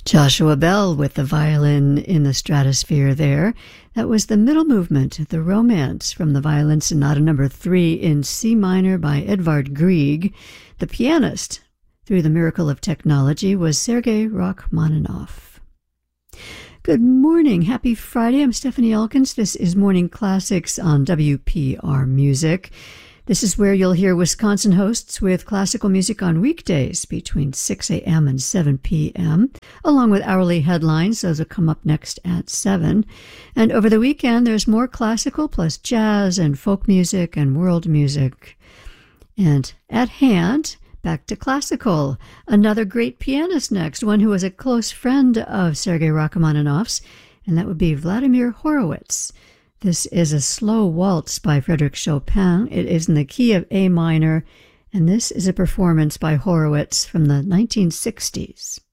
Joshua Bell with the violin in the stratosphere there. That was the middle movement, the Romance, from the Violin Sonata No. 3 in C minor by Edvard Grieg. The pianist, through the miracle of technology, was Sergei Rachmaninoff. Good morning. Happy Friday. I'm Stephanie Elkins. This is Morning Classics on WPR Music. This is where you'll hear Wisconsin hosts with classical music on weekdays between 6 a.m. and 7 p.m., along with hourly headlines. Those will come up next at 7. And over the weekend, there's more classical plus jazz and folk music and world music. And at hand, back to classical. Another great pianist next, one who was a close friend of Sergei Rachmaninoff's, and that would be Vladimir Horowitz. This is a slow waltz by Frédéric Chopin. It is in the key of A minor, and this is a performance by Horowitz from the 1960s.